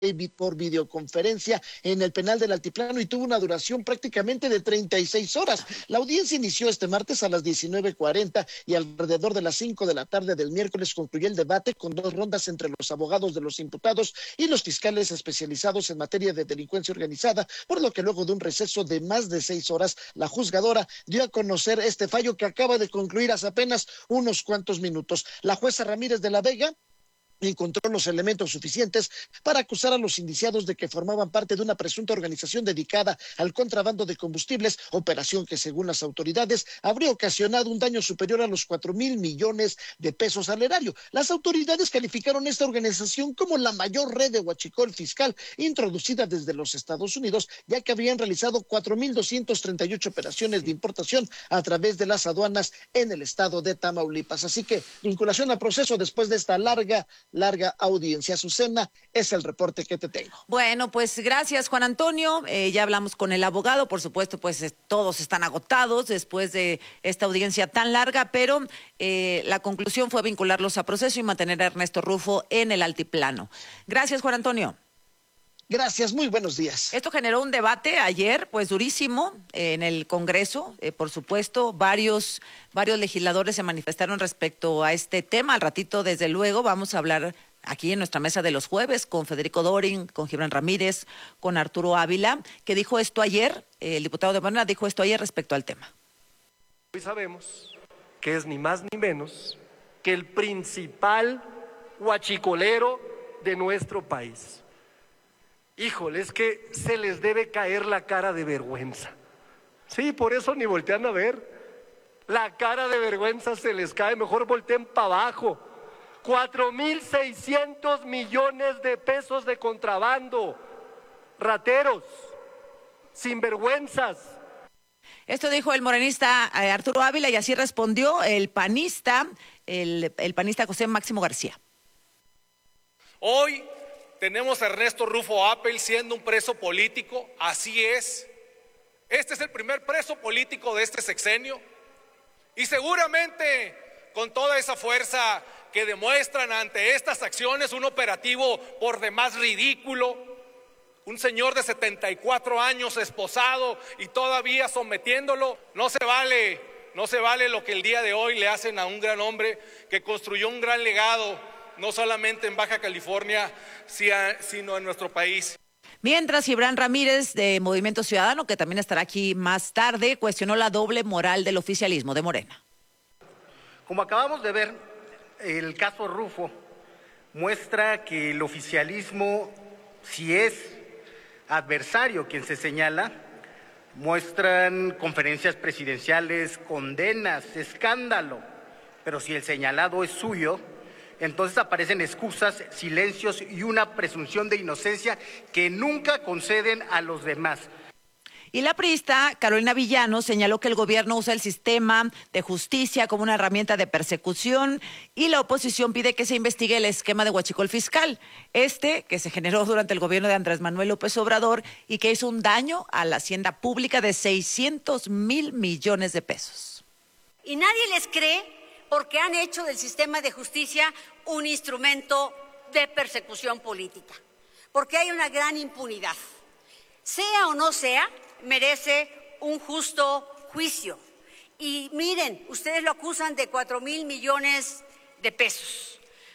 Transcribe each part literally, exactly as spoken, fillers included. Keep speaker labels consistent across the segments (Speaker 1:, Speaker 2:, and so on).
Speaker 1: por videoconferencia en el penal del Altiplano y tuvo una duración prácticamente de treinta y seis horas. La audiencia inició este martes a las diecinueve cuarenta y alrededor de las cinco de la tarde del miércoles concluyó el debate con dos rondas entre los abogados de los imputados y los fiscales especializados en materia de delincuencia organizada, por lo que luego de un receso de más de seis horas, la juzgadora dio a conocer este fallo que acaba de concluir hace apenas unos cuantos minutos. La jueza Ramírez de la Vega encontró los elementos suficientes para acusar a los indiciados de que formaban parte de una presunta organización dedicada al contrabando de combustibles, operación que según las autoridades habría ocasionado un daño superior a los cuatro mil millones de pesos al erario. Las autoridades calificaron esta organización como la mayor red de huachicol fiscal introducida desde los Estados Unidos, ya que habían realizado cuatro mil doscientas treinta y ocho operaciones de importación a través de las aduanas en el estado de Tamaulipas. Así que vinculación al proceso después de esta larga larga audiencia. Azucena, es el reporte que te tengo.
Speaker 2: Bueno, pues gracias, Juan Antonio. Eh, ya hablamos con el abogado, por supuesto, pues eh, todos están agotados después de esta audiencia tan larga, pero eh, la conclusión fue vincularlos a proceso y mantener a Ernesto Rufo en el altiplano. Gracias, Juan Antonio.
Speaker 1: Gracias, muy buenos días.
Speaker 2: Esto generó un debate ayer, pues durísimo, eh, en el Congreso, eh, por supuesto, varios, varios legisladores se manifestaron respecto a este tema. Al ratito, desde luego, vamos a hablar aquí en nuestra mesa de los jueves con Federico Dorin, con Gibran Ramírez, con Arturo Ávila, que dijo esto ayer, eh, el diputado de Morena dijo esto ayer respecto al tema.
Speaker 3: Hoy sabemos que es ni más ni menos que el principal huachicolero de nuestro país. Híjole, es que se les debe caer la cara de vergüenza. Sí, por eso ni voltean a ver. La cara de vergüenza se les cae, mejor volteen para abajo. Cuatro mil seiscientos millones de pesos de contrabando. Rateros, sinvergüenzas.
Speaker 2: Esto dijo el morenista eh, Arturo Ávila y así respondió el panista, el, el panista José Máximo García.
Speaker 4: Hoy tenemos a Ernesto Rufo Appel siendo un preso político, así es. Este es el primer preso político de este sexenio y seguramente con toda esa fuerza que demuestran ante estas acciones, un operativo por demás ridículo, un señor de setenta y cuatro años esposado y todavía sometiéndolo, no se vale, no se vale lo que el día de hoy le hacen a un gran hombre que construyó un gran legado, no solamente en Baja California, sino en nuestro país.
Speaker 2: Mientras, Gibran Ramírez, de Movimiento Ciudadano, que también estará aquí más tarde, cuestionó la doble moral del oficialismo de Morena.
Speaker 5: Como acabamos de ver, el caso Rufo muestra que el oficialismo, si es adversario quien se señala, muestran conferencias presidenciales, condenas, escándalo, pero si el señalado es suyo, entonces aparecen excusas, silencios y una presunción de inocencia que nunca conceden a los demás.
Speaker 2: Y la priista Carolina Villano señaló que el gobierno usa el sistema de justicia como una herramienta de persecución y la oposición pide que se investigue el esquema de huachicol fiscal, este que se generó durante el gobierno de Andrés Manuel López Obrador y que hizo un daño a la hacienda pública de seiscientos mil millones de pesos.
Speaker 6: Y nadie les cree porque han hecho del sistema de justicia un instrumento de persecución política, porque hay una gran impunidad. Sea o no sea, merece un justo juicio. Y miren, ustedes lo acusan de cuatro mil millones de pesos.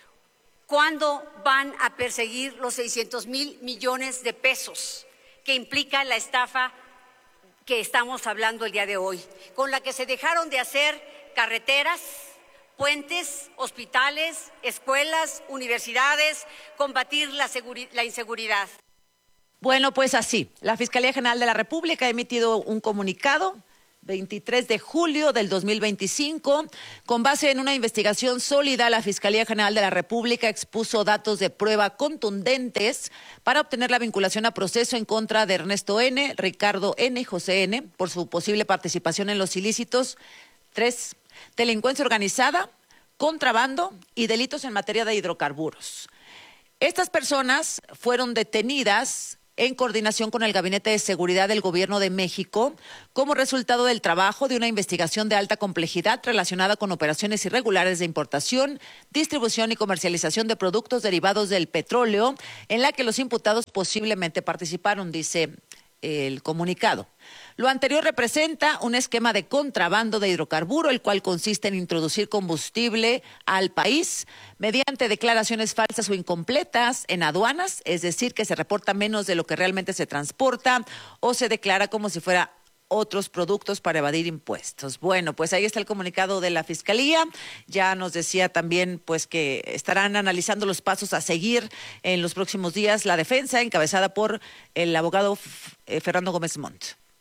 Speaker 6: ¿Cuándo van a perseguir los seiscientos mil millones de pesos que implica la estafa que estamos hablando el día de hoy, con la que se dejaron de hacer carreteras, puentes, hospitales, escuelas, universidades, combatir la, la inseguridad?
Speaker 2: Bueno, pues así, la Fiscalía General de la República ha emitido un comunicado veintitrés de julio del dos mil veinticinco. Con base en una investigación sólida, la Fiscalía General de la República expuso datos de prueba contundentes para obtener la vinculación a proceso en contra de Ernesto N., Ricardo N. y José N. por su posible participación en los ilícitos tres. Delincuencia organizada, contrabando y delitos en materia de hidrocarburos. Estas personas fueron detenidas en coordinación con el Gabinete de Seguridad del Gobierno de México, como resultado del trabajo de una investigación de alta complejidad relacionada con operaciones irregulares de importación, distribución y comercialización de productos derivados del petróleo, en la que los imputados posiblemente participaron, dice el comunicado. Lo anterior representa un esquema de contrabando de hidrocarburo, el cual consiste en introducir combustible al país mediante declaraciones falsas o incompletas en aduanas, es decir, que se reporta menos de lo que realmente se transporta o se declara como si fuera otros productos para evadir impuestos. Bueno, pues ahí está el comunicado de la Fiscalía. Ya nos decía también pues que estarán analizando los pasos a seguir en los próximos días la defensa, encabezada por el abogado eh, Fernando Gómez Montt.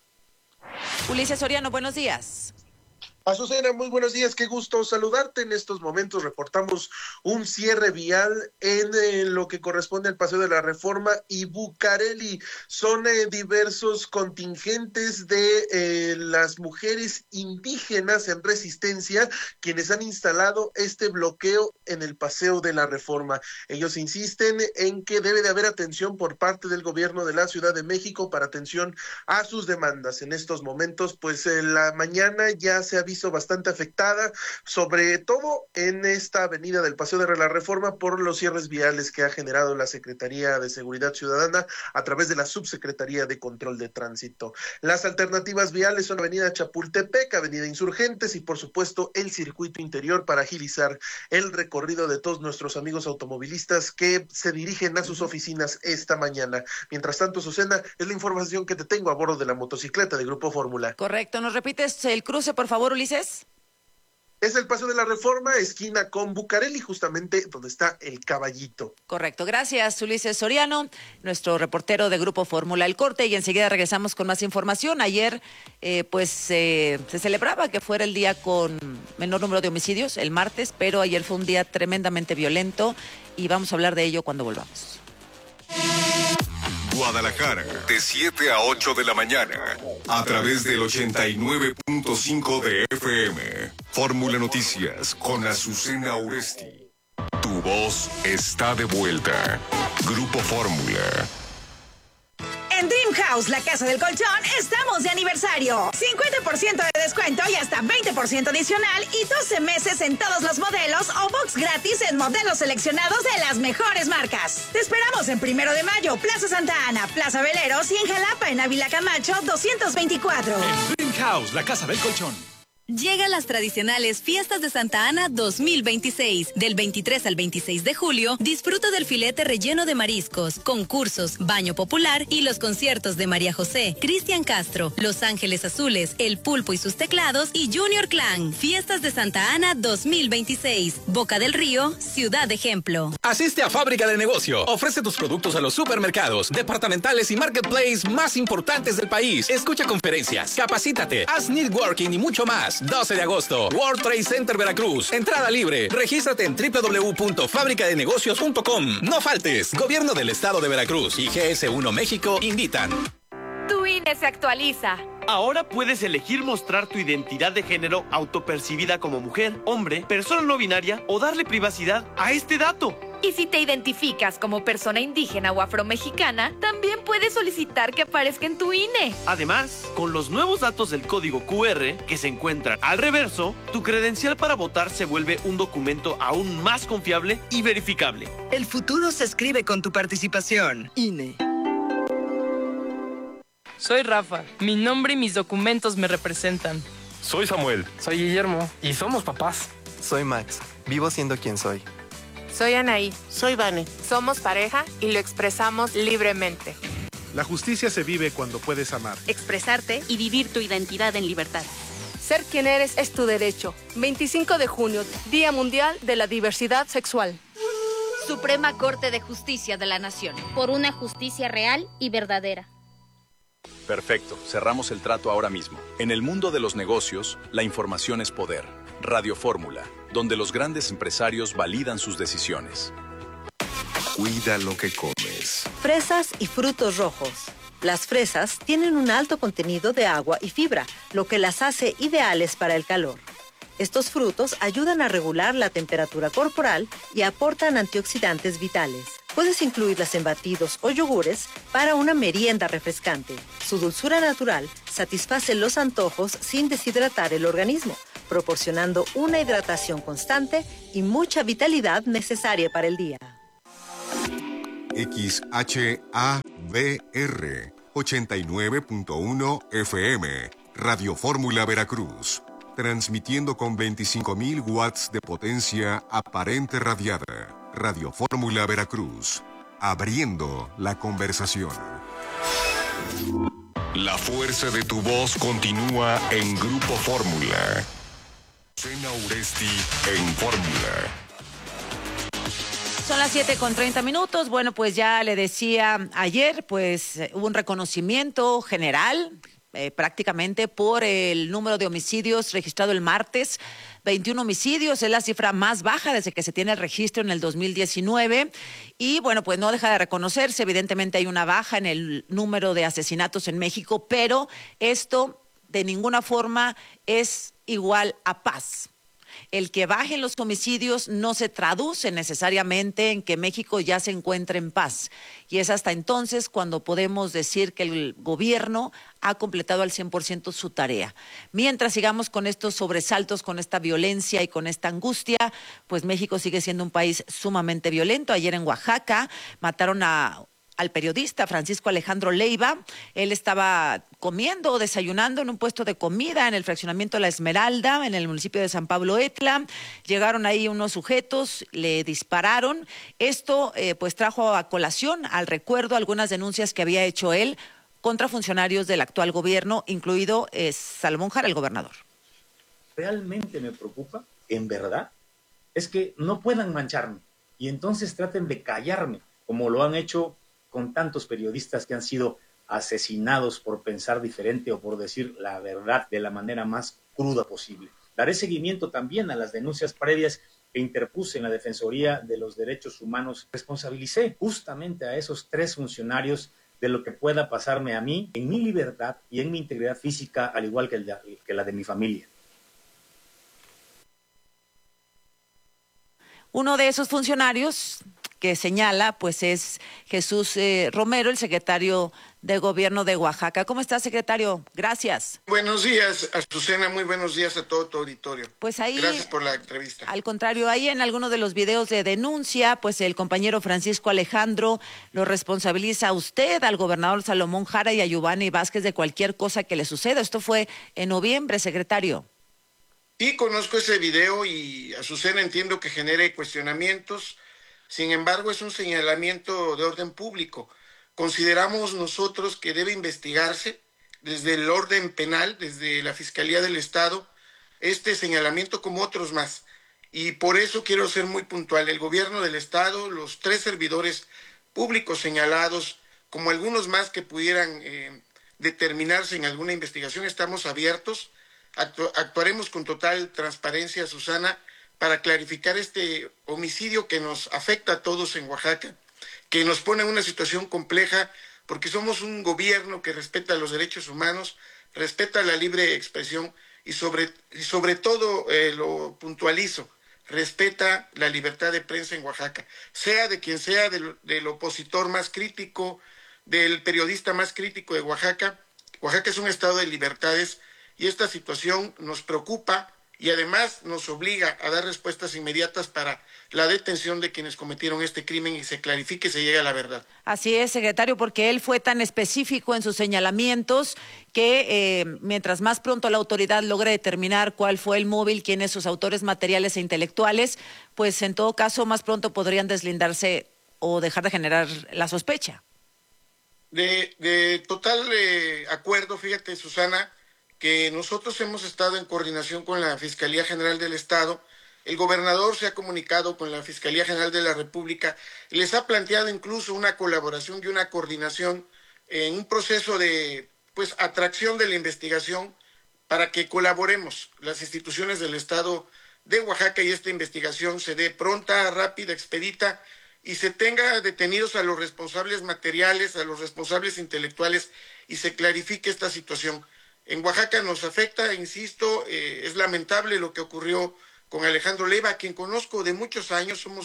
Speaker 2: Ulises Soriano, buenos días.
Speaker 7: Azucena, muy buenos días, qué gusto saludarte. En estos momentos reportamos un cierre vial en eh, lo que corresponde al Paseo de la Reforma y Bucareli. Son eh, diversos contingentes de eh, las mujeres indígenas en resistencia quienes han instalado este bloqueo en el Paseo de la Reforma. Ellos insisten en que debe de haber atención por parte del gobierno de la Ciudad de México para atención a sus demandas. En estos momentos, pues eh, la mañana ya se ha visto bastante afectada, sobre todo en esta avenida del Paseo de la Reforma por los cierres viales que ha generado la Secretaría de Seguridad Ciudadana a través de la Subsecretaría de Control de Tránsito. Las alternativas viales son avenida Chapultepec, avenida Insurgentes y por supuesto el circuito interior para agilizar el recorrido de todos nuestros amigos automovilistas que se dirigen a sus oficinas esta mañana. Mientras tanto, Susana, es la información que te tengo a bordo de la motocicleta de Grupo Fórmula.
Speaker 2: Correcto, ¿nos repites el cruce, por favor, Ulises?
Speaker 7: Es el Paseo de la Reforma, esquina con Bucareli, justamente donde está el Caballito.
Speaker 2: Correcto, gracias Ulises Soriano, nuestro reportero de Grupo Fórmula. El corte y enseguida regresamos con más información. Ayer eh, pues eh, se celebraba que fuera el día con menor número de homicidios, el martes, pero ayer fue un día tremendamente violento y vamos a hablar de ello cuando volvamos.
Speaker 8: Guadalajara, de siete a ocho de la mañana, a través del ochenta y nueve punto cinco de F M. Fórmula Noticias con Azucena Oresti. Tu voz está de vuelta. Grupo Fórmula.
Speaker 9: En Dream House, la casa del colchón, estamos de aniversario. cincuenta por ciento de descuento y hasta veinte por ciento adicional y doce meses en todos los modelos o box gratis en modelos seleccionados de las mejores marcas. Te esperamos en Primero de Mayo, Plaza Santa Ana, Plaza Veleros y en Jalapa, en Ávila Camacho, doscientos veinticuatro.
Speaker 10: En Dream House, la casa del colchón.
Speaker 11: Llegan las tradicionales Fiestas de Santa Ana dos mil veintiséis. Del veintitrés al veintiséis de julio, disfruta del filete relleno de mariscos, concursos, baño popular y los conciertos de María José, Cristian Castro, Los Ángeles Azules, El Pulpo y sus teclados y Junior Clan. Fiestas de Santa Ana dos mil veintiséis. Boca del Río, Ciudad Ejemplo.
Speaker 10: Asiste a Fábrica de Negocio. Ofrece tus productos a los supermercados, departamentales y marketplace más importantes del país. Escucha conferencias, capacítate, haz networking y mucho más. doce de agosto, World Trade Center Veracruz. Entrada libre. Regístrate en doble u doble u doble u punto fábrica de negocios punto com. No faltes. Gobierno del Estado de Veracruz y G S uno México invitan.
Speaker 12: Tu I N E se actualiza.
Speaker 13: Ahora puedes elegir mostrar tu identidad de género autopercibida como mujer, hombre, persona no binaria o darle privacidad a este dato.
Speaker 12: Y si te identificas como persona indígena o afromexicana, también puedes solicitar que aparezca en tu I N E.
Speaker 13: Además, con los nuevos datos del código Q R que se encuentran al reverso, tu credencial para votar se vuelve un documento aún más confiable y verificable.
Speaker 14: El futuro se escribe con tu participación. I N E.
Speaker 15: Soy Rafa. Mi nombre y mis documentos me representan.
Speaker 16: Soy Samuel.
Speaker 17: Soy Guillermo. Y somos papás.
Speaker 18: Soy Max. Vivo siendo quien soy.
Speaker 19: Soy Anaí.
Speaker 20: Soy Vane.
Speaker 19: Somos pareja y lo expresamos libremente.
Speaker 21: La justicia se vive cuando puedes amar,
Speaker 22: expresarte y vivir tu identidad en libertad.
Speaker 23: Ser quien eres es tu derecho. veinticinco de junio, Día Mundial de la Diversidad Sexual.
Speaker 24: Suprema Corte de Justicia de la Nación.
Speaker 25: Por una justicia real y verdadera.
Speaker 26: Perfecto, cerramos el trato ahora mismo. En el mundo de los negocios, la información es poder. Radio Fórmula, donde los grandes empresarios validan sus decisiones.
Speaker 8: Cuida lo que comes.
Speaker 27: Fresas y frutos rojos. Las fresas tienen un alto contenido de agua y fibra, lo que las hace ideales para el calor. Estos frutos ayudan a regular la temperatura corporal y aportan antioxidantes vitales. Puedes incluirlas en batidos o yogures para una merienda refrescante. Su dulzura natural satisface los antojos sin deshidratar el organismo, proporcionando una hidratación constante y mucha vitalidad necesaria para el día.
Speaker 8: X H A V R ochenta y nueve punto uno F M, Radio Fórmula Veracruz, transmitiendo con veinticinco mil watts de potencia aparente radiada. Radio Fórmula Veracruz, abriendo la conversación. La fuerza de tu voz continúa en Grupo Fórmula. Azucena Uresti en Fórmula.
Speaker 2: Son las siete con treinta minutos. Bueno, pues ya le decía ayer, pues hubo un reconocimiento general eh, prácticamente por el número de homicidios registrado el martes. veintiún homicidios, es la cifra más baja desde que se tiene el registro en el dos mil diecinueve. Y bueno, pues no deja de reconocerse, evidentemente hay una baja en el número de asesinatos en México, pero esto de ninguna forma es igual a paz. El que bajen los homicidios no se traduce necesariamente en que México ya se encuentre en paz. Y es hasta entonces cuando podemos decir que el gobierno ha completado al cien por ciento su tarea. Mientras sigamos con estos sobresaltos, con esta violencia y con esta angustia, pues México sigue siendo un país sumamente violento. Ayer en Oaxaca mataron a... al periodista Francisco Alejandro Leiva. Él estaba comiendo o desayunando en un puesto de comida en el fraccionamiento La Esmeralda, en el municipio de San Pablo Etla. Llegaron ahí unos sujetos, le dispararon. Esto eh, pues trajo a colación al recuerdo algunas denuncias que había hecho él contra funcionarios del actual gobierno, incluido eh, Salomón Jara, el gobernador.
Speaker 1: Realmente me preocupa, en verdad, es que no puedan mancharme y entonces traten de callarme, como lo han hecho con tantos periodistas que han sido asesinados por pensar diferente o por decir la verdad de la manera más cruda posible. Daré seguimiento también a las denuncias previas que interpuse en la Defensoría de los Derechos Humanos. Responsabilicé justamente a esos tres funcionarios de lo que pueda pasarme a mí, en mi libertad y en mi integridad física, al igual que, el de, que la de mi familia.
Speaker 2: Uno de esos funcionarios que señala, pues es Jesús eh, Romero, el secretario de Gobierno de Oaxaca. ¿Cómo está, secretario? Gracias.
Speaker 3: Buenos días, Azucena, muy buenos días a todo tu auditorio.
Speaker 2: Pues ahí,
Speaker 3: gracias por la entrevista.
Speaker 2: Al contrario, ahí en alguno de los videos de denuncia, pues el compañero Francisco Alejandro lo responsabiliza a usted, al gobernador Salomón Jara y a Giovanni Vázquez de cualquier cosa que le suceda. Esto fue en noviembre, secretario.
Speaker 3: Sí, conozco ese video y Azucena entiendo que genere cuestionamientos. Sin embargo, es un señalamiento de orden público. Consideramos nosotros que debe investigarse desde el orden penal, desde la Fiscalía del Estado, este señalamiento como otros más. Y por eso quiero ser muy puntual. El gobierno del Estado, los tres servidores públicos señalados, como algunos más que pudieran eh, determinarse en alguna investigación, estamos abiertos. Actu- actuaremos con total transparencia, Susana, para clarificar este homicidio que nos afecta a todos en Oaxaca, que nos pone en una situación compleja porque somos un gobierno que respeta los derechos humanos, respeta la libre expresión y sobre, y sobre todo, eh, lo puntualizo, respeta la libertad de prensa en Oaxaca, sea de quien sea, del, del opositor más crítico, del periodista más crítico de Oaxaca. Oaxaca es un estado de libertades y esta situación nos preocupa y además nos obliga a dar respuestas inmediatas para la detención de quienes cometieron este crimen y se clarifique y se llegue a la verdad.
Speaker 2: Así es, secretario, porque él fue tan específico en sus señalamientos que eh, mientras más pronto la autoridad logre determinar cuál fue el móvil, quiénes sus autores materiales e intelectuales, pues en todo caso más pronto podrían deslindarse o dejar de generar la sospecha.
Speaker 3: De, de total eh, acuerdo, fíjate, Susana, que nosotros hemos estado en coordinación con la Fiscalía General del Estado. El gobernador se ha comunicado con la Fiscalía General de la República y les ha planteado incluso una colaboración y una coordinación en un proceso de pues atracción de la investigación para que colaboremos las instituciones del Estado de Oaxaca y esta investigación se dé pronta, rápida, expedita y se tenga detenidos a los responsables materiales, a los responsables intelectuales y se clarifique esta situación. En Oaxaca nos afecta, insisto, eh, es lamentable lo que ocurrió con Alejandro Leiva, a quien conozco de muchos años, somos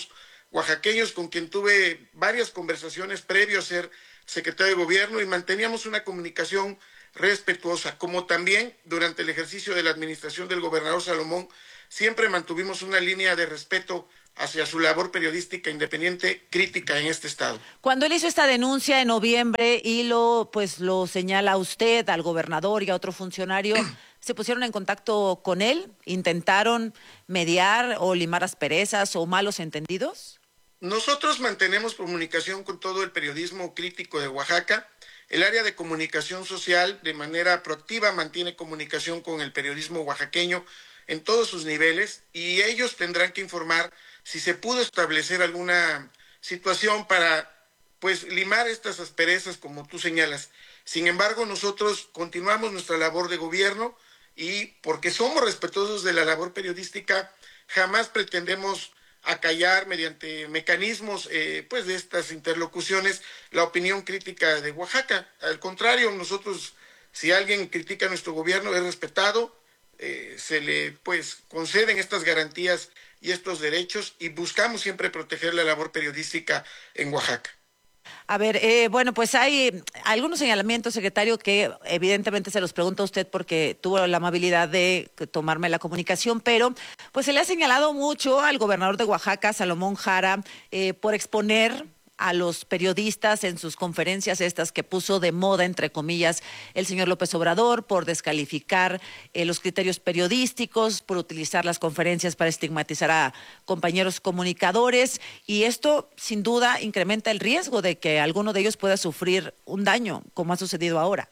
Speaker 3: oaxaqueños con quien tuve varias conversaciones previo a ser secretario de gobierno y manteníamos una comunicación respetuosa, como también durante el ejercicio de la administración del gobernador Salomón, siempre mantuvimos una línea de respeto hacia su labor periodística independiente, crítica en este estado.
Speaker 2: Cuando él hizo esta denuncia en noviembre y lo, pues, lo señala a usted, al gobernador y a otro funcionario, ¿se pusieron en contacto con él? ¿Intentaron mediar o limar asperezas o malos entendidos?
Speaker 3: Nosotros mantenemos comunicación con todo el periodismo crítico de Oaxaca. El área de comunicación social, de manera proactiva, mantiene comunicación con el periodismo oaxaqueño en todos sus niveles y ellos tendrán que informar si se pudo establecer alguna situación para, pues, limar estas asperezas como tú señalas. Sin embargo, nosotros continuamos nuestra labor de gobierno y porque somos respetuosos de la labor periodística, jamás pretendemos acallar mediante mecanismos eh, pues de estas interlocuciones la opinión crítica de Oaxaca. Al contrario, nosotros, si alguien critica a nuestro gobierno, es respetado, eh, se le pues conceden estas garantías y estos derechos y buscamos siempre proteger la labor periodística en Oaxaca.
Speaker 2: A ver, eh, bueno, pues hay algunos señalamientos, secretario, que evidentemente se los pregunto a usted porque tuvo la amabilidad de tomarme la comunicación, pero pues se le ha señalado mucho al gobernador de Oaxaca, Salomón Jara, eh, por exponer a los periodistas en sus conferencias estas que puso de moda, entre comillas, el señor López Obrador, por descalificar eh, los criterios periodísticos, por utilizar las conferencias para estigmatizar a compañeros comunicadores, y esto sin duda incrementa el riesgo de que alguno de ellos pueda sufrir un daño, como ha sucedido ahora.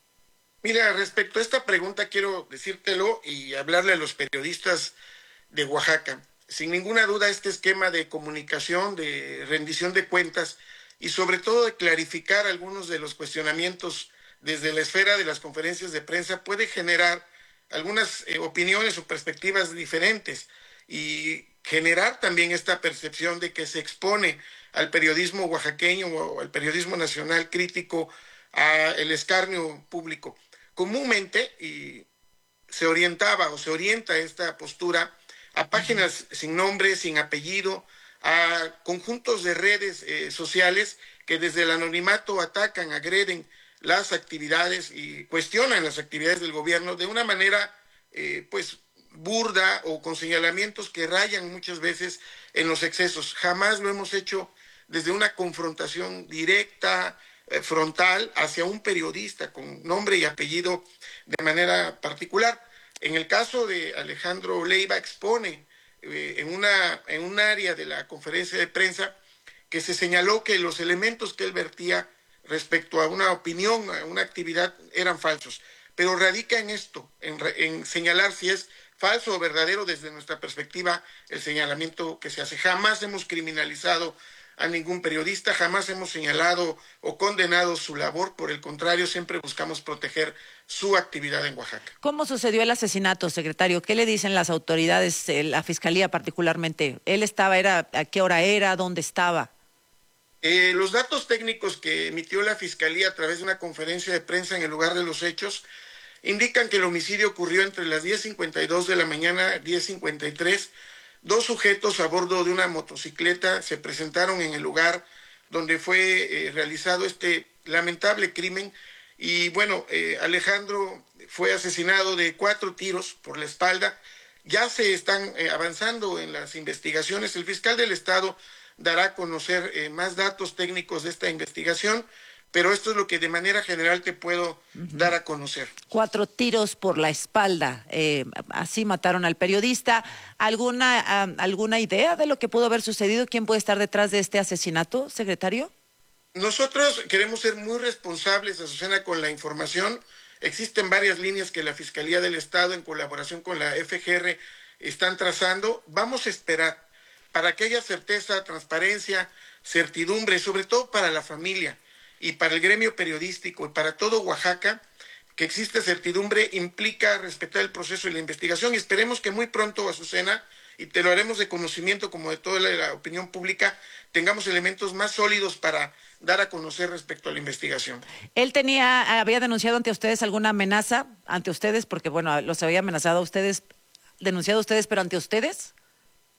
Speaker 3: Mira, respecto a esta pregunta quiero decírtelo y hablarle a los periodistas de Oaxaca. Sin ninguna duda, este esquema de comunicación, de rendición de cuentas y sobre todo de clarificar algunos de los cuestionamientos desde la esfera de las conferencias de prensa puede generar algunas eh, opiniones o perspectivas diferentes y generar también esta percepción de que se expone al periodismo oaxaqueño o al periodismo nacional crítico al escarnio público. Comúnmente y se orientaba o se orienta esta postura a páginas sin nombre, sin apellido, a conjuntos de redes eh, sociales que desde el anonimato atacan, agreden las actividades y cuestionan las actividades del gobierno de una manera eh, pues burda o con señalamientos que rayan muchas veces en los excesos. Jamás lo hemos hecho desde una confrontación directa, eh, frontal, hacia un periodista con nombre y apellido de manera particular. En el caso de Alejandro Leiva expone eh, en, una, en un área de la conferencia de prensa que se señaló que los elementos que él vertía respecto a una opinión, a una actividad, eran falsos. Pero radica en esto, en, en señalar si es falso o verdadero desde nuestra perspectiva el señalamiento que se hace. Jamás hemos criminalizado a ningún periodista, jamás hemos señalado o condenado su labor, por el contrario, siempre buscamos proteger su actividad en Oaxaca.
Speaker 2: ¿Cómo sucedió el asesinato, secretario? ¿Qué le dicen las autoridades, la Fiscalía particularmente? ¿Él estaba, era, a qué hora era, dónde estaba?
Speaker 3: Eh, los datos técnicos que emitió la Fiscalía a través de una conferencia de prensa en el lugar de los hechos indican que el homicidio ocurrió entre las diez cincuenta y dos de la mañana, diez cincuenta y tres. Dos sujetos a bordo de una motocicleta se presentaron en el lugar donde fue eh, realizado este lamentable crimen y bueno, eh, Alejandro fue asesinado de cuatro tiros por la espalda. Ya se están eh, avanzando en las investigaciones. El fiscal del Estado dará a conocer eh, más datos técnicos de esta investigación, pero esto es lo que de manera general te puedo uh-huh. dar a conocer.
Speaker 2: Cuatro tiros por la espalda, eh, así mataron al periodista. ¿Alguna, um, ¿Alguna idea de lo que pudo haber sucedido? ¿Quién puede estar detrás de este asesinato, secretario?
Speaker 3: Nosotros queremos ser muy responsables, Azucena, con la información. Existen varias líneas que la Fiscalía del Estado, en colaboración con la F G R, están trazando. Vamos a esperar para que haya certeza, transparencia, certidumbre, sobre todo para la familia y para el gremio periodístico y para todo Oaxaca. Que existe certidumbre implica respetar el proceso y la investigación, y esperemos que muy pronto, Azucena, y te lo haremos de conocimiento como de toda la, la opinión pública, tengamos elementos más sólidos para dar a conocer respecto a la investigación.
Speaker 2: ¿Él tenía, había denunciado ante ustedes alguna amenaza, ante ustedes, porque bueno, los había amenazado a ustedes, denunciado a ustedes, pero ante ustedes?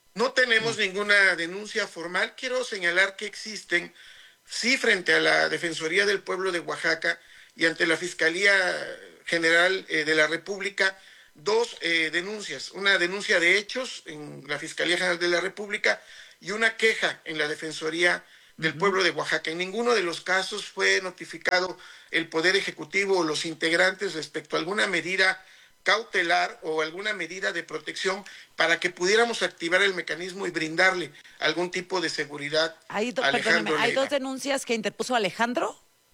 Speaker 3: No tenemos ninguna denuncia formal. Quiero señalar que existen, sí, frente a la Defensoría del Pueblo de Oaxaca y ante la Fiscalía General eh, de la República, dos eh, denuncias. Una denuncia de hechos en la Fiscalía General de la República y una queja en la Defensoría del Pueblo de Oaxaca. En ninguno de los casos fue notificado el Poder Ejecutivo o los integrantes respecto a alguna medida cautelar o alguna medida de protección para que pudiéramos activar el mecanismo y brindarle algún tipo de seguridad
Speaker 2: ¿Hay, do,
Speaker 3: a Alejandro
Speaker 2: ¿hay
Speaker 3: Leiva.
Speaker 2: dos denuncias que interpuso Alejandro?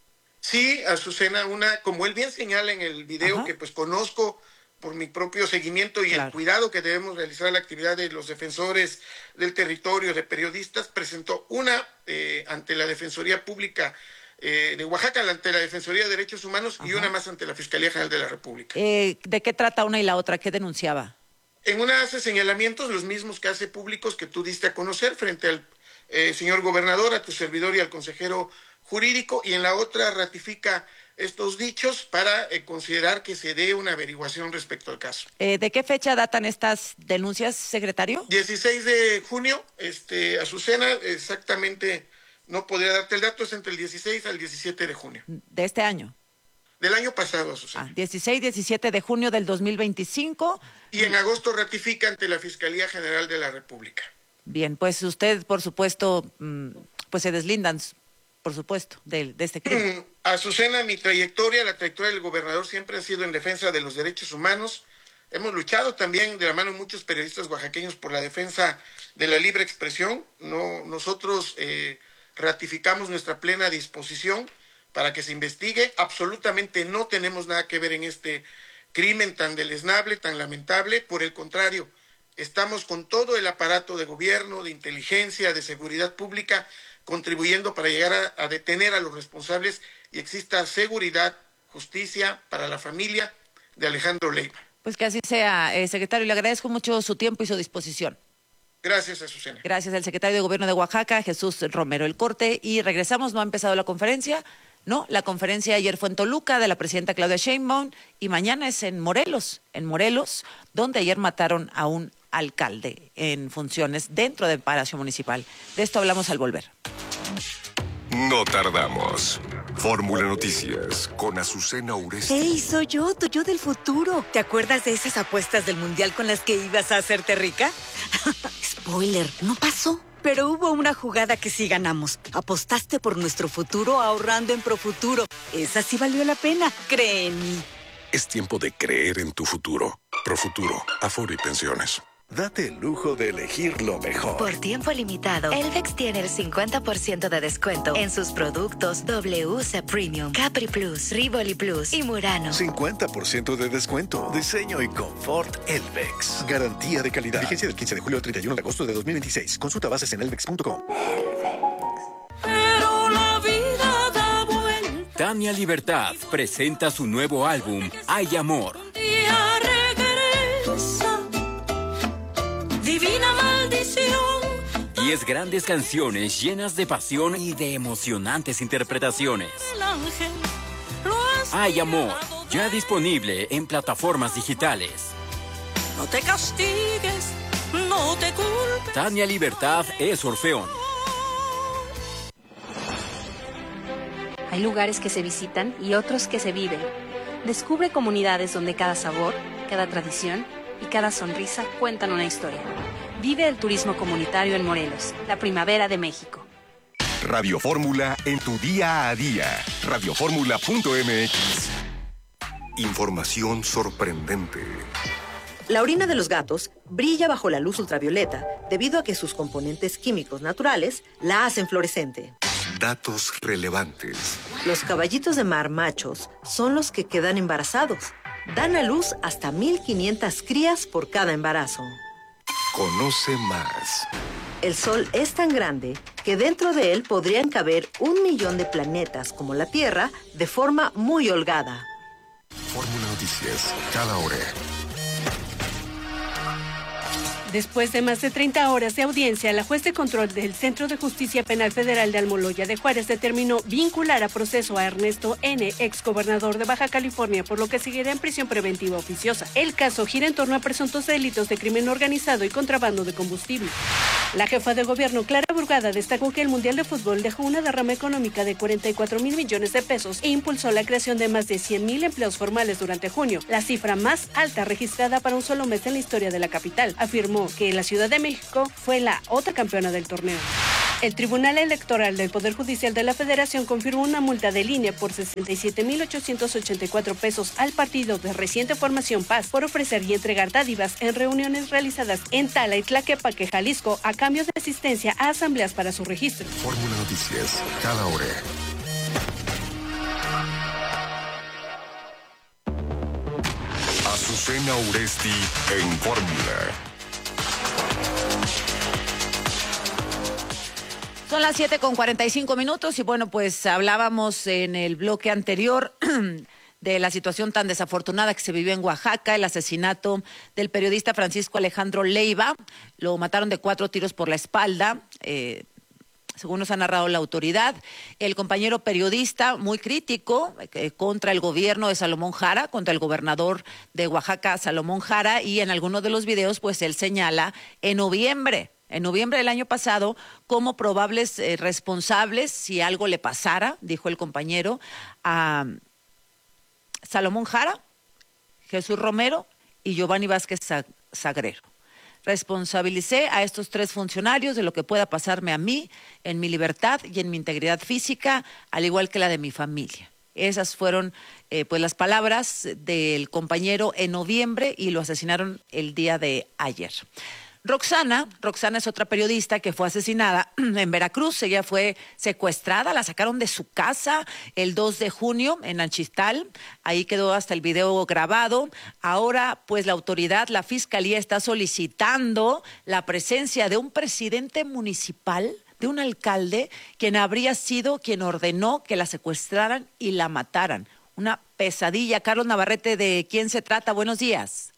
Speaker 3: Sí, Azucena, una, como él bien señala en el video, Ajá. que pues conozco por mi propio seguimiento y claro. el cuidado que debemos realizar a la actividad de los defensores del territorio, de periodistas, presentó una eh, ante la Defensoría Pública eh, de Oaxaca, ante la Defensoría de Derechos Humanos Ajá. y una más ante la Fiscalía General de la República.
Speaker 2: Eh, ¿De qué trata una y la otra? ¿Qué denunciaba?
Speaker 3: En una hace señalamientos, los mismos que hace públicos que tú diste a conocer frente al eh, señor gobernador, a tu servidor y al consejero jurídico, y en la otra ratifica estos dichos para eh, considerar que se dé una averiguación respecto al caso.
Speaker 2: Eh, ¿De qué fecha datan estas denuncias, secretario?
Speaker 3: dieciséis de junio, este, Azucena, exactamente, no podría darte el dato, es entre el dieciséis al diecisiete de junio.
Speaker 2: ¿De este año?
Speaker 3: Del año pasado, Azucena.
Speaker 2: Ah, dieciséis, diecisiete de junio del dos mil veinticinco.
Speaker 3: Y en agosto ratifica ante la Fiscalía General de la República.
Speaker 2: Bien, pues usted, por supuesto, pues se deslindan, por supuesto, de, de este crimen.
Speaker 3: Azucena, mi trayectoria, la trayectoria del gobernador siempre ha sido en defensa de los derechos humanos. Hemos luchado también de la mano de muchos periodistas oaxaqueños por la defensa de la libre expresión. No, nosotros eh, ratificamos nuestra plena disposición para que se investigue. Absolutamente no tenemos nada que ver en este crimen tan deleznable, tan lamentable. Por el contrario, estamos con todo el aparato de gobierno, de inteligencia, de seguridad pública, contribuyendo para llegar a, a detener a los responsables y exista seguridad, justicia para la familia de Alejandro Leiva.
Speaker 2: Pues que así sea, eh, secretario. Le agradezco mucho su tiempo y su disposición.
Speaker 3: Gracias, Azucena.
Speaker 2: Gracias al secretario de Gobierno de Oaxaca, Jesús Romero El Corte. Y regresamos, no ha empezado la conferencia. No, la conferencia ayer fue en Toluca de la presidenta Claudia Sheinbaum y mañana es en Morelos, en Morelos, donde ayer mataron a un alcalde en funciones dentro del Palacio Municipal. De esto hablamos al volver.
Speaker 8: No tardamos. Fórmula Noticias con Azucena Uresti.
Speaker 4: ¡Hey, soy yo, tu yo del futuro! ¿Te acuerdas de esas apuestas del Mundial con las que ibas a hacerte rica? Spoiler, no pasó. Pero hubo una jugada que sí ganamos. Apostaste por nuestro futuro ahorrando en Profuturo. Esa sí valió la pena, cree en mí.
Speaker 8: Es tiempo de creer en tu futuro. Profuturo, Afore y Pensiones.
Speaker 5: Date el lujo de elegir lo mejor.
Speaker 6: Por tiempo limitado, Elvex tiene el cincuenta por ciento de descuento en sus productos W C Premium, Capri Plus, Rivoli Plus y Murano.
Speaker 5: cincuenta por ciento de descuento. Diseño y confort Elvex. Garantía de calidad. Vigencia del quince de julio al treinta y uno de agosto de dos mil veintiséis. Consulta bases en elvex punto com.
Speaker 7: Pero la vida da vuelta.
Speaker 9: Tania Libertad presenta su nuevo álbum, Hay Amor.
Speaker 7: Día regresa. Divina maldición.
Speaker 9: Diez grandes canciones llenas de pasión y de emocionantes interpretaciones.
Speaker 7: El ángel lo has
Speaker 9: Hay Amor, ya disponible en plataformas digitales.
Speaker 7: No te castigues, no te culpes.
Speaker 9: Tania Libertad es Orfeón.
Speaker 16: Hay lugares que se visitan y otros que se viven. Descubre comunidades donde cada sabor, cada tradición y cada sonrisa cuentan una historia. Vive el turismo comunitario en Morelos, la primavera de México.
Speaker 8: Radio Fórmula en tu día a día. radio fórmula punto m x. Información sorprendente.
Speaker 27: La orina de los gatos brilla bajo la luz ultravioleta debido a que sus componentes químicos naturales la hacen fluorescente.
Speaker 8: Datos relevantes.
Speaker 27: Los caballitos de mar machos son los que quedan embarazados. Dan a luz hasta mil quinientas crías por cada embarazo.
Speaker 8: Conoce más.
Speaker 27: El Sol es tan grande que dentro de él podrían caber un millón de planetas como la Tierra de forma muy holgada.
Speaker 8: Fórmula Noticias, cada hora.
Speaker 16: Después de más de treinta horas de audiencia, la juez de control del Centro de Justicia Penal Federal de Almoloya de Juárez determinó vincular a proceso a Ernesto N., exgobernador de Baja California, por lo que seguirá en prisión preventiva oficiosa. El caso gira en torno a presuntos delitos de crimen organizado y contrabando de combustible. La jefa de gobierno, Clara Burgada, destacó que el Mundial de Fútbol dejó una derrama económica de cuarenta y cuatro mil millones de pesos e impulsó la creación de más de cien mil empleos formales durante junio, la cifra más alta registrada para un solo mes en la historia de la capital. Afirmó que la Ciudad de México fue la otra campeona del torneo. El Tribunal Electoral del Poder Judicial de la Federación confirmó una multa de línea por sesenta y siete mil ochocientos ochenta y cuatro pesos al partido de reciente formación Paz por ofrecer y entregar dádivas en reuniones realizadas en Tala y Tlaquepaque, Jalisco, a cambio de asistencia a asambleas para su registro.
Speaker 8: Fórmula Noticias, cada hora. Azucena Uresti en Fórmula.
Speaker 2: Son las siete con cuarenta y cinco minutos y bueno, pues hablábamos en el bloque anterior de la situación tan desafortunada que se vivió en Oaxaca, el asesinato del periodista Francisco Alejandro Leiva. Lo mataron de cuatro tiros por la espalda, eh, según nos ha narrado la autoridad. El compañero periodista, muy crítico eh, contra el gobierno de Salomón Jara, contra el gobernador de Oaxaca, Salomón Jara, y en algunos de los videos, pues él señala en noviembre, en noviembre del año pasado, como probables eh, responsables si algo le pasara, dijo el compañero, a Salomón Jara, Jesús Romero y Giovanni Vázquez Sagrero. Responsabilicé a estos tres funcionarios de lo que pueda pasarme a mí, en mi libertad y en mi integridad física, al igual que la de mi familia. Esas fueron eh, pues las palabras del compañero en noviembre y lo asesinaron el día de ayer. Roxana, Roxana es otra periodista que fue asesinada en Veracruz. Ella fue secuestrada, la sacaron de su casa el dos de junio en Anchistal. Ahí quedó hasta el video grabado. Ahora, pues la autoridad, la fiscalía está solicitando la presencia de un presidente municipal, de un alcalde, quien habría sido quien ordenó que la secuestraran y la mataran. Una pesadilla. Carlos Navarrete, ¿de quién se trata? Buenos días.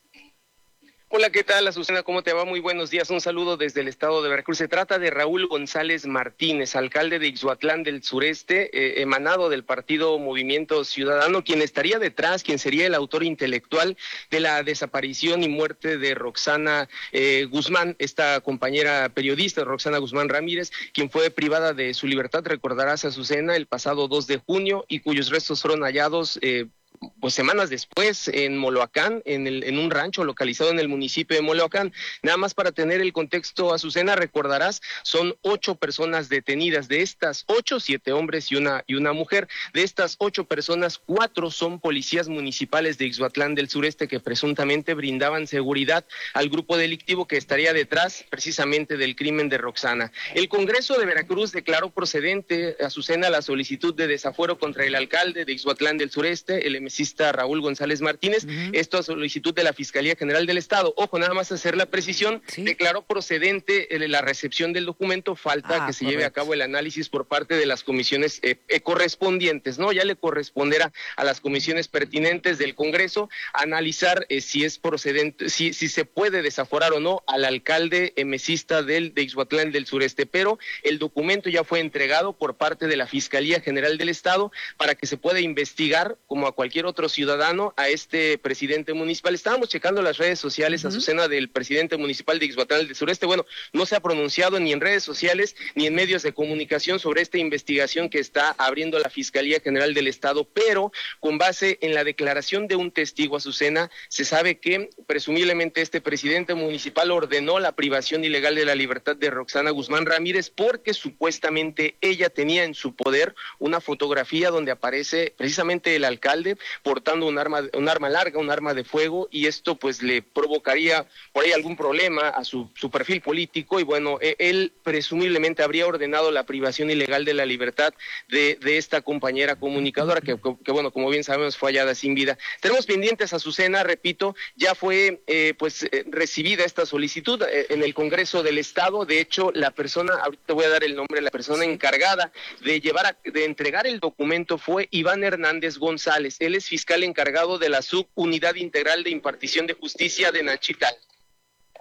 Speaker 10: Hola, ¿qué tal, Azucena? ¿Cómo te va? Muy buenos días. Un saludo desde el estado de Veracruz. Se trata de Raúl González Martínez, alcalde de Ixhuatlán del Sureste, eh, emanado del partido Movimiento Ciudadano, quien estaría detrás, quien sería el autor intelectual de la desaparición y muerte de Roxana eh, Guzmán, esta compañera periodista, Roxana Guzmán Ramírez, quien fue privada de su libertad, recordarás, Azucena, el pasado dos de junio y cuyos restos fueron hallados eh, pues semanas después en Moloacán, en, el, en un rancho localizado en el municipio de Moloacán. Nada más para tener el contexto, Azucena, recordarás, son ocho personas detenidas. De estas ocho, siete hombres y una, y una mujer. De estas ocho personas, cuatro son policías municipales de Ixhuatlán del Sureste que presuntamente brindaban seguridad al grupo delictivo que estaría detrás precisamente del crimen de Roxana. El Congreso de Veracruz declaró procedente, Azucena, la solicitud de desafuero contra el alcalde de Ixhuatlán del Sureste, el emesista Raúl González Martínez, uh-huh. Esto a solicitud de la Fiscalía General del Estado. Ojo, nada más hacer la precisión, ¿sí? Declaró procedente eh, la recepción del documento, falta ah, que se correcto. lleve a cabo el análisis por parte de las comisiones eh, eh, correspondientes, ¿no? Ya le corresponderá a las comisiones pertinentes del Congreso analizar eh, si es procedente, si, si se puede desaforar o no al alcalde emesista del, de Ixhuatlán del Sureste, pero el documento ya fue entregado por parte de la Fiscalía General del Estado para que se pueda investigar, como a cualquier otro ciudadano, a este presidente municipal. Estábamos checando las redes sociales, uh-huh. Azucena, del presidente municipal de Ixhuatlán del Sureste. Bueno, no se ha pronunciado ni en redes sociales ni en medios de comunicación sobre esta investigación que está abriendo la Fiscalía General del Estado, pero con base en la declaración de un testigo, Azucena, se sabe que presumiblemente este presidente municipal ordenó la privación ilegal de la libertad de Roxana Guzmán Ramírez porque supuestamente ella tenía en su poder una fotografía donde aparece precisamente el alcalde portando un arma, un arma larga, un arma de fuego, y esto pues le provocaría por ahí algún problema a su, su perfil político, y bueno, él presumiblemente habría ordenado la privación ilegal de la libertad de, de esta compañera comunicadora que, que bueno, como bien sabemos, fue hallada sin vida. Tenemos pendientes, Azucena, repito, ya fue eh, pues eh, recibida esta solicitud eh, en el Congreso del Estado. De hecho, la persona, ahorita te voy a dar el nombre, la persona encargada de llevar a, de entregar el documento fue Iván Hernández González. Él es fiscal encargado de la Subunidad Integral de Impartición de Justicia de Nachital.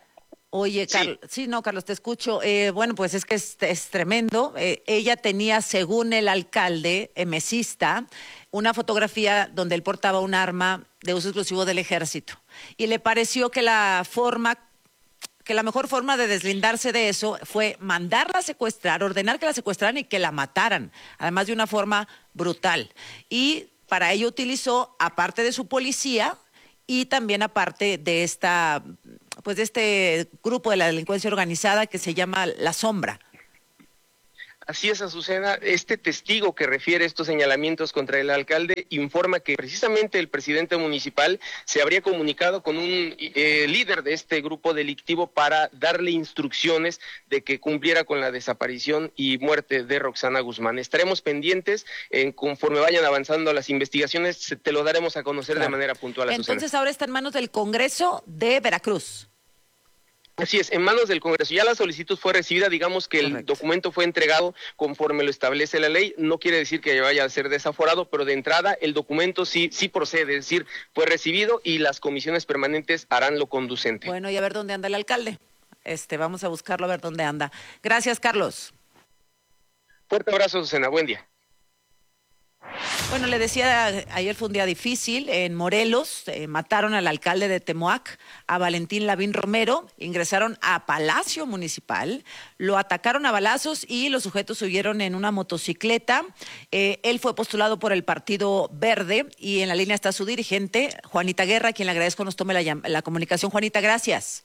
Speaker 2: Oye, Carlos, sí. sí, no, Carlos, te escucho. Eh, bueno, pues es que es, es tremendo. Eh, ella tenía, según el alcalde emesista, una fotografía donde él portaba un arma de uso exclusivo del ejército. Y le pareció que la forma, que la mejor forma de deslindarse de eso fue mandarla a secuestrar, ordenar que la secuestraran y que la mataran, además de una forma brutal. Y para ello utilizó, aparte de su policía, y también aparte de esta, pues de este grupo de la delincuencia organizada que se llama La Sombra.
Speaker 10: Así es, Azucena. Este testigo que refiere estos señalamientos contra el alcalde informa que precisamente el presidente municipal se habría comunicado con un eh, líder de este grupo delictivo para darle instrucciones de que cumpliera con la desaparición y muerte de Roxana Guzmán. Estaremos pendientes, en, conforme vayan avanzando las investigaciones, te lo daremos a conocer claro. de manera puntual, Azucena.
Speaker 2: Entonces ahora está en manos del Congreso de Veracruz.
Speaker 10: Así es, en manos del Congreso. Ya la solicitud fue recibida, digamos que Correcto. El documento fue entregado conforme lo establece la ley. No quiere decir que vaya a ser desaforado, pero de entrada el documento sí sí procede, es decir, fue recibido y las comisiones permanentes harán lo conducente.
Speaker 2: Bueno, y a ver dónde anda el alcalde. Este, vamos a buscarlo a ver dónde anda. Gracias, Carlos.
Speaker 10: Fuerte abrazo, Susana. Buen día.
Speaker 2: Bueno, le decía, ayer fue un día difícil en Morelos, eh, mataron al alcalde de Temoac, a Valentín Lavín Romero, ingresaron a Palacio Municipal, lo atacaron a balazos y los sujetos huyeron en una motocicleta. Eh, él fue postulado por el Partido Verde y en la línea está su dirigente, Juanita Guerra, a quien le agradezco nos tome la, la comunicación. Juanita, gracias.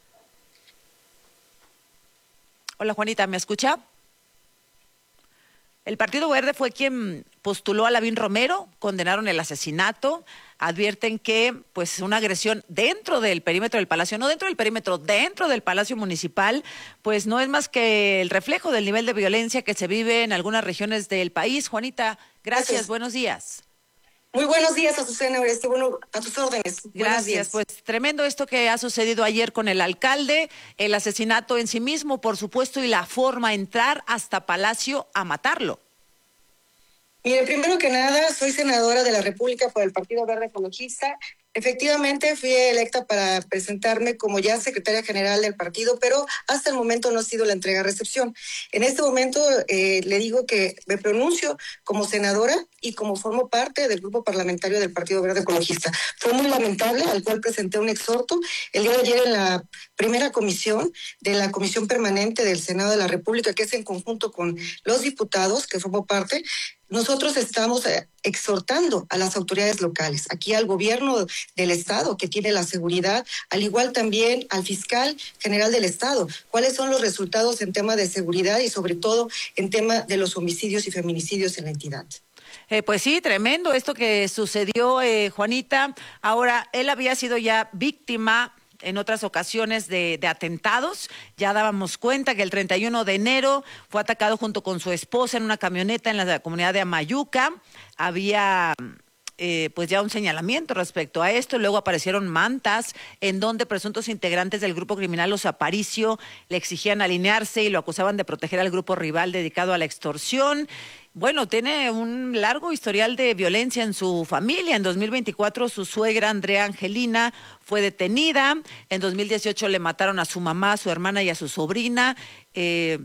Speaker 2: Hola, Juanita, ¿me escucha? El Partido Verde fue quien postuló a Lavín Romero, condenaron el asesinato, advierten que pues una agresión dentro del perímetro del Palacio, no dentro del perímetro, dentro del Palacio Municipal, pues no es más que el reflejo del nivel de violencia que se vive en algunas regiones del país. Juanita, gracias, gracias. Buenos días.
Speaker 11: Muy buenos días, Azucena, este, bueno, a tus órdenes.
Speaker 2: Gracias, pues tremendo esto que ha sucedido ayer con el alcalde, el asesinato en sí mismo, por supuesto, y la forma de entrar hasta Palacio a matarlo.
Speaker 11: Mire, primero que nada, soy senadora de la República por el Partido Verde Ecologista. Efectivamente, fui electa para presentarme como ya secretaria general del partido, pero hasta el momento no ha sido la entrega-recepción. En este momento eh, le digo que me pronuncio como senadora y como formo parte del grupo parlamentario del Partido Verde Ecologista. Fue muy lamentable, al cual presenté un exhorto el día de ayer en la primera comisión de la Comisión Permanente del Senado de la República, que es en conjunto con los diputados que formo parte. Nosotros estamos exhortando a las autoridades locales, aquí al gobierno del Estado que tiene la seguridad, al igual también al fiscal general del Estado, cuáles son los resultados en tema de seguridad y sobre todo en tema de los homicidios y feminicidios en la entidad.
Speaker 2: Eh, pues sí, tremendo esto que sucedió, eh, Juanita. Ahora, él había sido ya víctima en otras ocasiones de, de atentados. Ya dábamos cuenta que el treinta y uno de enero fue atacado junto con su esposa en una camioneta en la comunidad de Amayuca. Había eh, pues ya un señalamiento respecto a esto. Luego aparecieron mantas en donde presuntos integrantes del grupo criminal Los Aparicio le exigían alinearse y lo acusaban de proteger al grupo rival dedicado a la extorsión. Bueno, tiene un largo historial de violencia en su familia. En dos mil veinticuatro su suegra Andrea Angelina fue detenida. En dos mil dieciocho le mataron a su mamá, a su hermana y a su sobrina. Eh,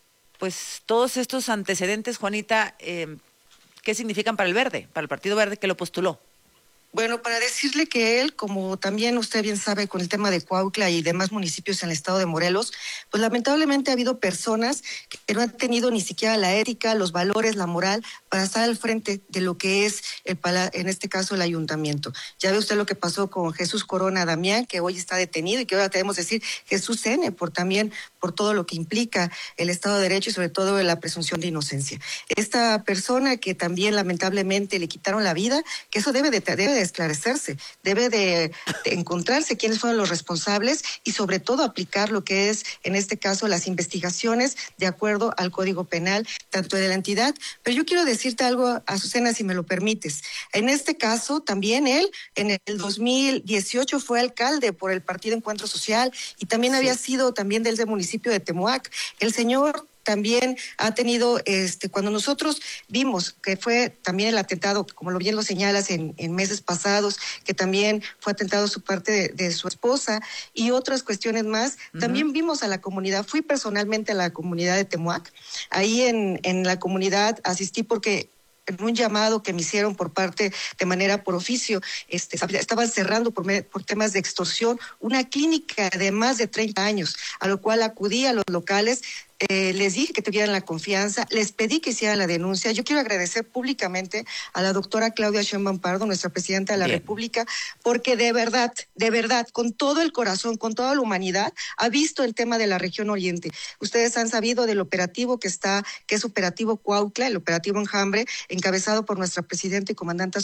Speaker 2: pues todos estos antecedentes, Juanita, eh, ¿qué significan para el Verde, para el Partido Verde que lo postuló?
Speaker 11: Bueno, para decirle que él, como también usted bien sabe con el tema de Cuautla y demás municipios en el estado de Morelos, pues lamentablemente ha habido personas que no han tenido ni siquiera la ética, los valores, la moral para estar al frente de lo que es, el pala- en este caso, el ayuntamiento. Ya ve usted lo que pasó con Jesús Corona Damián, que hoy está detenido y que ahora tenemos que decir Jesús N, por también por todo lo que implica el Estado de Derecho y sobre todo la presunción de inocencia. Esta persona que también lamentablemente le quitaron la vida, que eso debe de, debe de esclarecerse, debe de, de encontrarse quiénes fueron los responsables y sobre todo aplicar lo que es, en este caso, las investigaciones de acuerdo al Código Penal, tanto de la entidad. Pero yo quiero decirte algo, Azucena, si me lo permites. En este caso, también él, en el dos mil dieciocho, fue alcalde por el Partido Encuentro Social y también sí. había sido también del municipio de Temoac. El señor también ha tenido, este, cuando nosotros vimos que fue también el atentado, como lo bien lo señalas, en, en meses pasados, que también fue atentado su parte de, de su esposa y otras cuestiones más, uh-huh. también vimos a la comunidad, fui personalmente a la comunidad de Temuac, ahí en, en la comunidad asistí porque en un llamado que me hicieron por parte, de manera por oficio, este, estaban cerrando por, por temas de extorsión una clínica de más de treinta años, a lo cual acudí a los locales. Eh, les dije que tuvieran la confianza, les pedí que hicieran la denuncia. Yo quiero agradecer públicamente a la doctora Claudia Sheinbaum Pardo, nuestra presidenta de la Bien. República, porque de verdad, de verdad, con todo el corazón, con toda la humanidad, ha visto el tema de la región oriente. Ustedes han sabido del operativo que está, que es operativo Cuautla, el operativo Enjambre, encabezado por nuestra presidenta y comandante